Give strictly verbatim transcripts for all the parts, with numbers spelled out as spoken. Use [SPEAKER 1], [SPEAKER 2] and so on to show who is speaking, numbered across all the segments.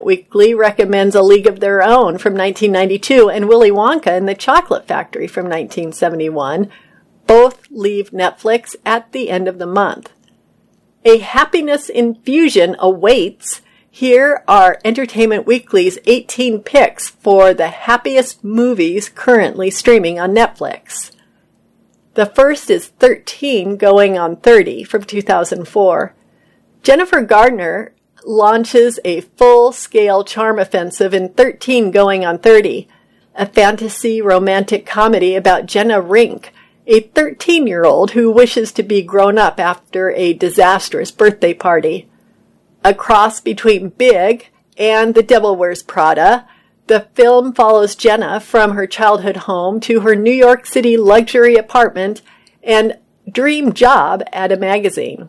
[SPEAKER 1] Weekly recommends A League of Their Own from nineteen ninety-two and Willy Wonka and the Chocolate Factory from nineteen seventy-one. Both leave Netflix at the end of the month. A happiness infusion awaits. Here are Entertainment Weekly's eighteen picks for the happiest movies currently streaming on Netflix. The first is thirteen Going on thirty from two thousand four. Jennifer Gardner launches a full-scale charm offensive in thirteen Going on thirty, a fantasy romantic comedy about Jenna Rink, a thirteen-year-old who wishes to be grown up after a disastrous birthday party. A cross between Big and The Devil Wears Prada, the film follows Jenna from her childhood home to her New York City luxury apartment and dream job at a magazine.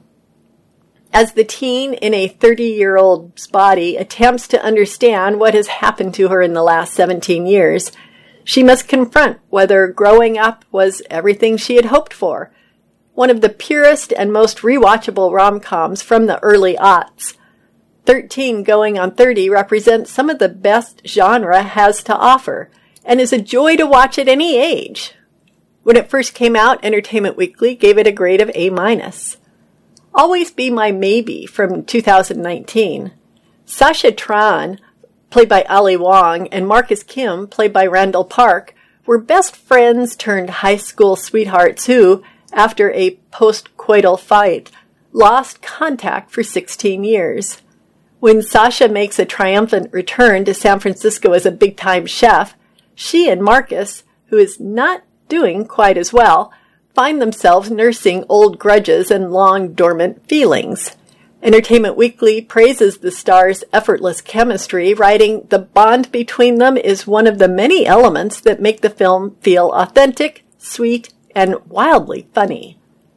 [SPEAKER 1] As the teen in a thirty-year-old's body attempts to understand what has happened to her in the last seventeen years, she must confront whether growing up was everything she had hoped for. One of the purest and most rewatchable rom-coms from the early aughts. thirteen Going on thirty represents some of the best genre has to offer, and is a joy to watch at any age. When it first came out, Entertainment Weekly gave it a grade of A minus. Always Be My Maybe from two thousand nineteen. Sasha Tran, played by Ali Wong, and Marcus Kim, played by Randall Park, were best friends turned high school sweethearts who, after a post-coital fight, lost contact for sixteen years. When Sasha makes a triumphant return to San Francisco as a big-time chef, she and Marcus, who is not doing quite as well, find themselves nursing old grudges and long dormant feelings. Entertainment Weekly praises the stars' effortless chemistry, writing, "The bond between them is one of the many elements that make the film feel authentic, sweet, and wildly funny."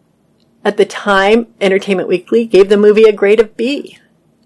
[SPEAKER 1] At the time, Entertainment Weekly gave the movie a grade of B.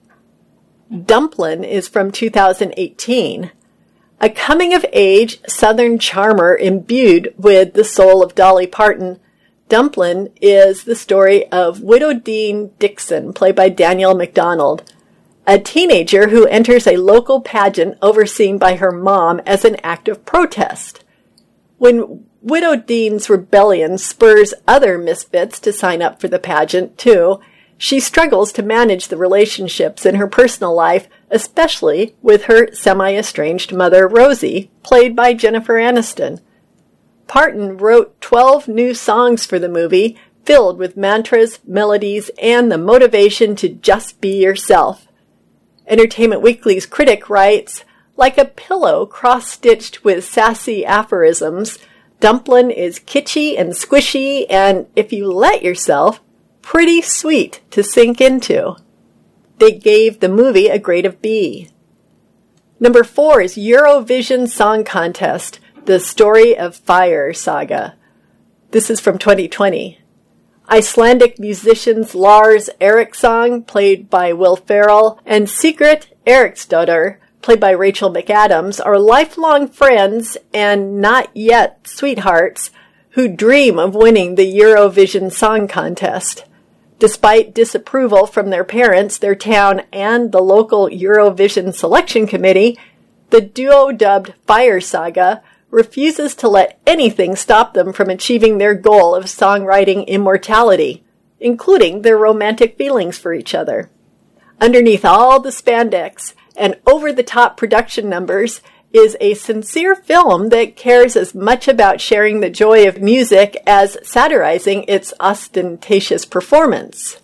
[SPEAKER 1] Dumplin' is from two thousand eighteen. A coming-of-age Southern charmer imbued with the soul of Dolly Parton, Dumplin' is the story of Widow Dean Dixon, played by Danielle MacDonald, a teenager who enters a local pageant overseen by her mom as an act of protest. When Widow Dean's rebellion spurs other misfits to sign up for the pageant, too, she struggles to manage the relationships in her personal life, especially with her semi-estranged mother, Rosie, played by Jennifer Aniston. Parton wrote twelve new songs for the movie, filled with mantras, melodies, and the motivation to just be yourself. Entertainment Weekly's critic writes, "Like a pillow cross-stitched with sassy aphorisms, Dumplin' is kitschy and squishy, and if you let yourself, pretty sweet to sink into." They gave the movie a grade of B. Number four is Eurovision Song Contest, The Story of Fire Saga. This is from twenty twenty. Icelandic musicians Lars Eriksson, played by Will Ferrell, and Sigrid Eriksdottir, played by Rachel McAdams, are lifelong friends and not yet sweethearts who dream of winning the Eurovision Song Contest. Despite disapproval from their parents, their town, and the local Eurovision Selection Committee, the duo dubbed Fire Saga refuses to let anything stop them from achieving their goal of songwriting immortality, including their romantic feelings for each other. Underneath all the spandex and over-the-top production numbers is a sincere film that cares as much about sharing the joy of music as satirizing its ostentatious performance.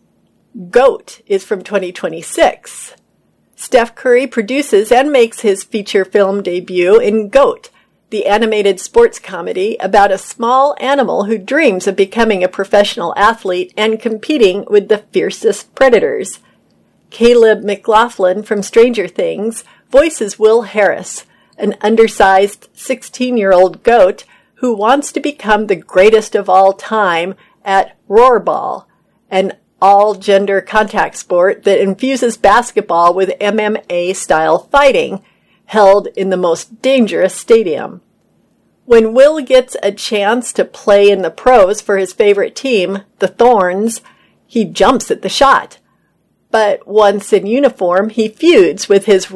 [SPEAKER 1] GOAT is from twenty twenty-six. Steph Curry produces and makes his feature film debut in GOAT, the animated sports comedy about a small animal who dreams of becoming a professional athlete and competing with the fiercest predators. Caleb McLaughlin from Stranger Things voices Will Harris, an undersized sixteen-year-old goat who wants to become the greatest of all time at Roarball, an all-gender contact sport that infuses basketball with M M A-style fighting, held in the most dangerous stadium. When Will gets a chance to play in the pros for his favorite team, the Thorns, he jumps at the shot. but once in uniform, he feuds with his